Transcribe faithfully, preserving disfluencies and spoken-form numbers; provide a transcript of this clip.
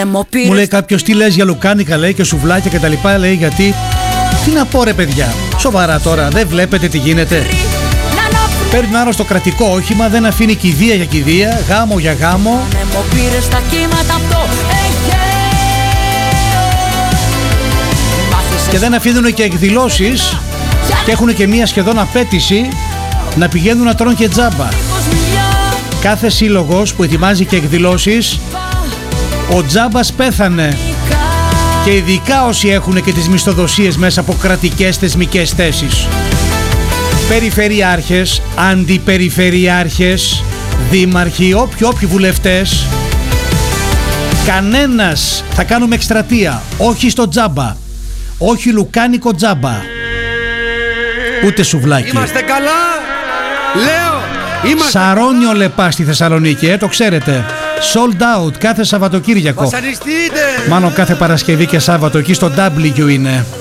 Μου λέει κάποιος, τι λες για λουκάνικα, λέει, και σουβλάκια και τα λοιπά, λέει, γιατί. Τι να πω, ρε παιδιά, σοβαρά τώρα, δεν βλέπετε τι γίνεται? Παίρνει άλλο στο κρατικό όχημα, δεν αφήνει κηδεία για κηδεία, γάμο για γάμο. Και δεν αφήνουν και εκδηλώσεις και έχουν και μία σχεδόν απέτηση να πηγαίνουν να τρώνε και τζάμπα. Κάθε σύλλογος που ετοιμάζει και εκδηλώσεις, ο τζάμπας πέθανε. Και ειδικά όσοι έχουν και τις μισθοδοσίες μέσα από κρατικές θεσμικές θέσεις. Περιφερειάρχες, αντιπεριφερειάρχες, δήμαρχοι, όποιοι όποιοι βουλευτές. Κανένας, θα κάνουμε εκστρατεία, όχι στο τζάμπα, όχι λουκάνικο τζάμπα, ούτε σουβλάκι. Είμαστε καλά, λέω, είμαστε... Σαρώνιο Λεπά στη Θεσσαλονίκη, ε, το ξέρετε. Sold out κάθε Σαββατοκύριακο. Βασανιστείτε! Μάλλον κάθε Παρασκευή και Σάββατο, εκεί στο ντάμπλιου είναι.